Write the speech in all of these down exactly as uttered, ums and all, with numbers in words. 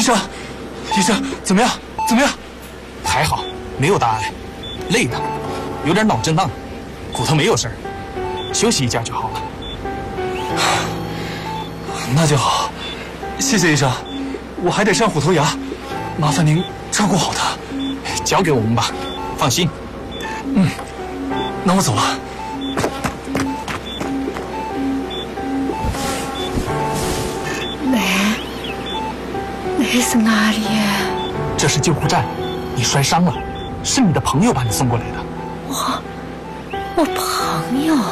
生，医生，怎么样？怎么样？ 还好，没有大碍，累的，有点脑震荡，骨头没有事儿，休息一觉就好了。 那就好，谢谢医生。我还得上虎头崖，麻烦您照顾好他。 交给我们吧，放心。 嗯，那我走了。 那那是哪里？ 这是救护站，你摔伤了，是你的朋友把你送过来的。 我我朋友。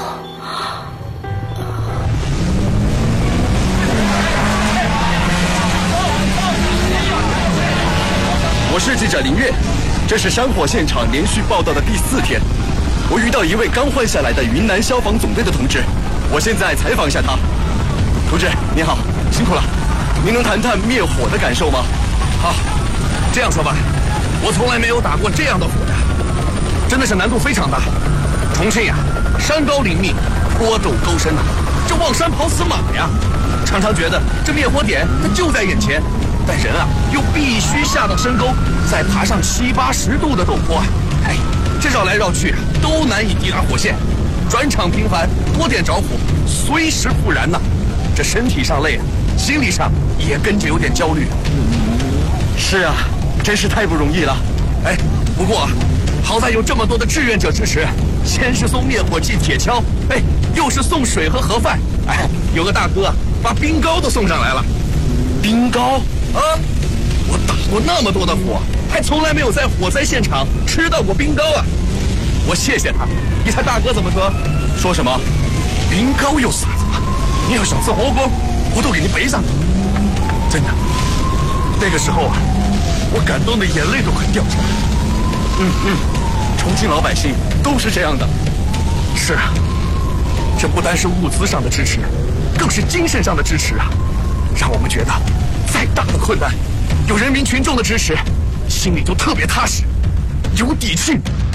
我是记者林月，这是山火现场连续报道的第四天。我遇到一位刚换下来的云南消防总队的同志，我现在采访一下他。同志您好，辛苦了。您能谈谈灭火的感受吗？ 好，这样说吧，我从来没有打过这样的火呀，真的是难度非常大。重庆呀，山高林密，坡陡沟深呐，这望山跑死马呀，常常觉得这灭火点它就在眼前。但人啊，又必须下到深沟，再爬上七八十度的陡坡啊！哎，这绕来绕去啊，都难以抵达火线。转场频繁，多点着火，随时复燃呐、啊。这身体上累啊，心理上也跟着有点焦虑。 是啊，真是太不容易了。 哎，不过啊，好在有这么多的志愿者支持。先是送灭火器铁锹，哎，又是送水和盒饭。哎，有个大哥把冰糕都送上来了。 冰糕？ 啊！我打过那么多的火，还从来没有在火灾现场吃到过冰糕啊！我谢谢他。你猜大哥怎么说？ 说什么？ 冰糕有啥子嘛？你要想吃火锅，我都给你背上。真的，那个时候啊，我感动的眼泪都快掉下来了。 嗯嗯，重庆老百姓都是这样的。 是啊，这不单是物资上的支持，更是精神上的支持啊！让我们觉得。再大的困难，有人民群众的支持，心里就特别踏实，有底气。